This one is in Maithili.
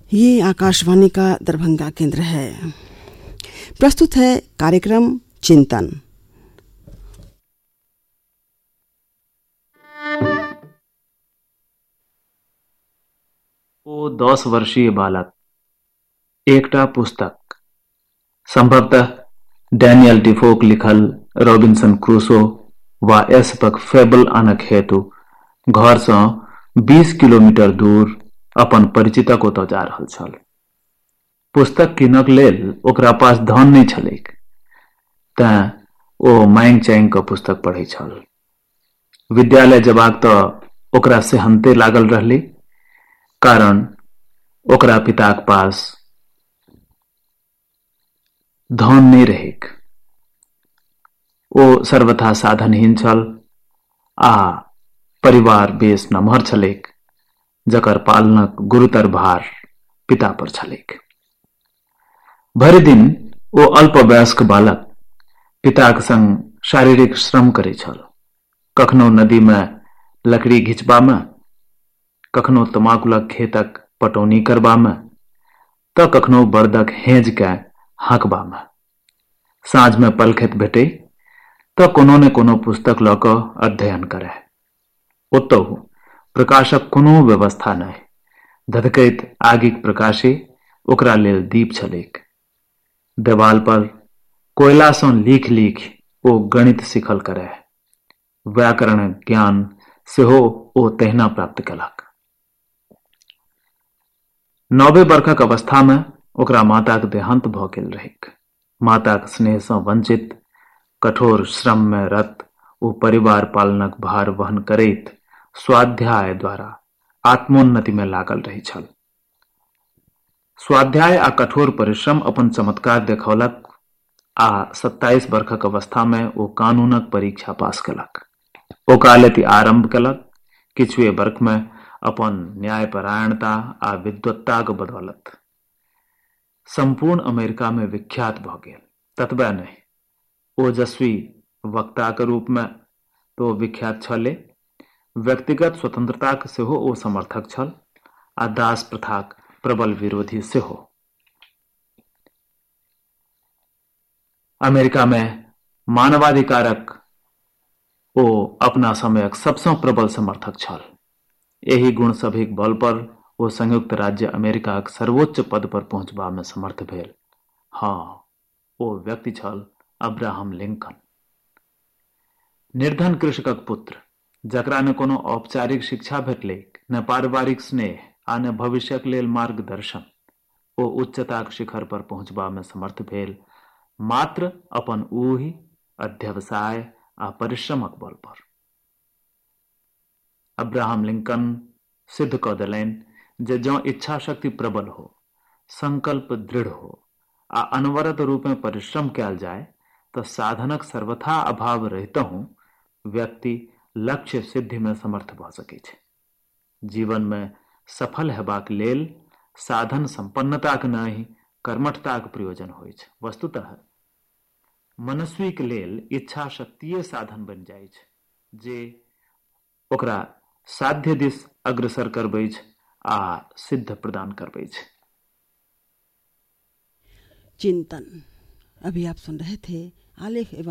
ये आकाशवाणी का दरभंगा केंद्र है। प्रस्तुत है कार्यक्रम चिंतन। ओ 10 वर्षीय बालक एकटा पुस्तक संभवतः डैनियल डिफोक लिखल रॉबिन्सन क्रूसो वा एसपक फेबल आनक हेतु घर सँ 20 किलोमीटर दूर अपन परिचितक ओतऽ जा रहल छल। पुस्तक कीनक लेल ओकरा पास धन नहि छलैक, तेँ ओ मांगि चांगि कऽ पुस्तक पढ़ै छल। विद्यालय जेबाक तऽ ओकरा सेहन्ते लागल रहलै, कारण ओकरा पिताक पास धन नहि रहैक। ओ सर्वथा साधनहीन छल आ परिवार बेस नमहर छलैक, जकर पालनक गुरुतर भार पिता पर छलैक। भरि दिन ओ अल्पवयस्क बालक पिताक संग शारीरिक श्रम करै छल, कखनो नदी में लकड़ी घिचबामे, कखनो तमाकुलक खेतक पटौनी करबामे, तऽ कखनो बर्दक हेँज के हाँकबामे। साँझ में पलखैत भेटै तऽ कोनो ने कोनो पुस्तक लऽ कऽ अध्ययन करय। ओतहु प्रकाशक कोनो व्यवस्था नहि, धधकैत आगिक प्रकाशे ओकरा लेल दीप छलैक। देवाल पर कोयला सँ लिख लिख ओ गणित सिखल करय। व्याकरणक ज्ञान सेहो ओ तहिना प्राप्त केलक। 9 वर्षक अवस्था में ओकरा माताक देहांत भऽ गेल रहैक। माताक स्नेह सँ वंचित, कठोर श्रम में रत ओ परिवार पालनक भार वहन करैत स्वाध्याय द्वारा आत्मोन्नति में लागल रहै छल। स्वाध्याय आ कठोर परिश्रम अपन चमत्कार देखौलक आ 27 वर्षक अवस्था में ओ कानूनक परीक्षा पास केलक। ओकालती आरंभ केलक। किछुए वर्ष में अपन न्यायपरायणता आ विद्वत्ताक बदौलत संपूर्ण अमेरिका में विख्यात भऽ गेल। ततबे नहीं, ओजस्वी वक्ताक रूप में तो विख्यात छले, व्यक्तिगत स्वतंत्रताक सेहो ओ समर्थक छल आ दास प्रथाक प्रबल विरोधी सेहो। अमेरिका में मानवाधिकारक ओ अपना समयक सबसँ प्रबल समर्थक छल। एहि गुण सभक बल पर ओ संयुक्त राज्य अमेरिकाक सर्वोच्च पद पर पहुँचबा में समर्थ भेल। हाँ, ओ व्यक्ति छल अब्राहम लिंकन। निर्धन कृषकक पुत्र, जकरा ने कोनो औपचारिक शिक्षा भेटलैक, न पारिवारिक स्नेह आ न भविष्यक लेल मार्गदर्शन, ओ उच्चताक शिखर पर पहुँचबा में समर्थ भेल मात्र अपन ऊहि, अध्यवसाय आ परिश्रमक बल पर। अब्राहम लिंकन सिद्ध कऽ देलनि जे जँ इच्छा शक्ति प्रबल हो, संकल्प दृढ़ हो आ अनवरत रूप में परिश्रम कयल जाय तऽ साधनक सर्वथा अभाव रहितहुँ व्यक्ति लक्ष्य सिद्धि में समर्थ भऽ सकैत छै। जीवन में सफल हेबाक लेल साधन संपन्नताक नहि, कर्मठताक प्रयोजन होइत छै। वस्तुतः मनस्वीक लेल इच्छा शक्तिये साधन बनि जाइ छै, जे ओकरा साध्य दिस अग्रसर करबै छै आ सिद्ध प्रदान करबै छै। चिंतन। अभी आप सुन रहे थे आलेख एवं